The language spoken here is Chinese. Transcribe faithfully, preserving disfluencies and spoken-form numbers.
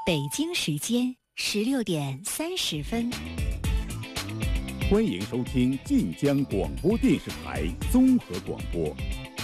北京时间十六点三十分。 欢迎收听晋江广播电视台综合广播。